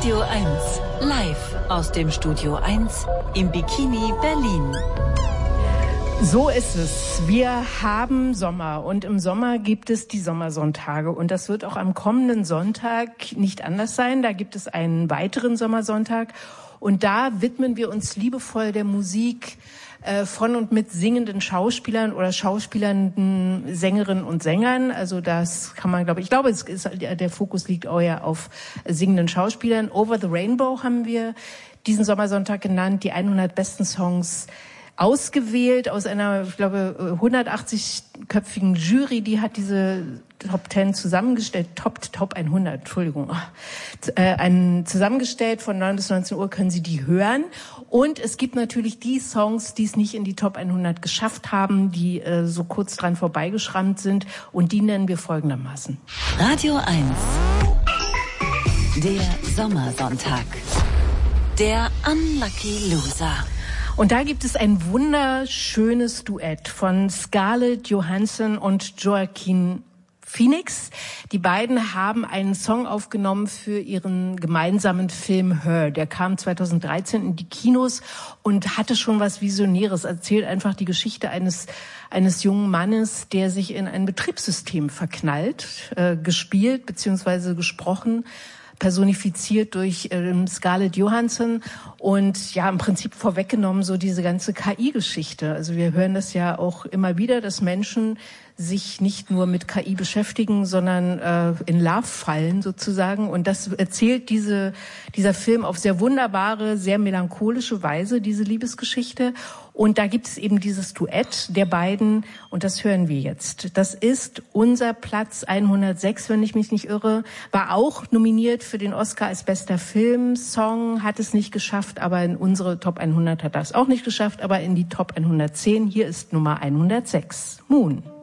Radio 1, live aus dem Studio 1 im Bikini Berlin. So ist es. Wir haben Sommer und im Sommer gibt es die Sommersonntage und das wird auch am kommenden Sonntag nicht anders sein. Da gibt es einen weiteren Sommersonntag und da widmen wir uns liebevoll der Musik von und mit singenden Schauspielern oder schauspielernden Sängerinnen und Sängern. Also das kann man, glaube ich, der Fokus liegt auch ja auf singenden Schauspielern. Over the Rainbow haben wir diesen Sommersonntag genannt, die 100 besten Songs ausgewählt aus einer, ich glaube, 180-köpfigen Jury, die hat diese Top 10 zusammengestellt, Top 100, Entschuldigung, zusammengestellt von 9 bis 19 Uhr können Sie die hören. Und es gibt natürlich die Songs, die es nicht in die Top 100 geschafft haben, die so kurz dran vorbeigeschrammt sind und die nennen wir folgendermaßen. Radio 1, der Sommersonntag, der Unlucky Loser. Und da gibt es ein wunderschönes Duett von Scarlett Johansson und Joaquin Phoenix. Die beiden haben einen Song aufgenommen für ihren gemeinsamen Film Her. Der kam 2013 in die Kinos und hatte schon was Visionäres. Erzählt einfach die Geschichte eines jungen Mannes, der sich in ein Betriebssystem verknallt, gespielt bzw. gesprochen, personifiziert durch Scarlett Johansson und ja, im Prinzip vorweggenommen so diese ganze KI-Geschichte. Also wir hören das ja auch immer wieder, dass Menschen sich nicht nur mit KI beschäftigen, sondern in Love fallen sozusagen. Und das erzählt dieser Film auf sehr wunderbare, sehr melancholische Weise, diese Liebesgeschichte. Und da gibt es eben dieses Duett der beiden und das hören wir jetzt. Das ist unser Platz 106, wenn ich mich nicht irre. War auch nominiert für den Oscar als bester Filmsong, hat es nicht geschafft, aber in unsere Top 100 hat das auch nicht geschafft, aber in die Top 110. Hier ist Nummer 106, Moon.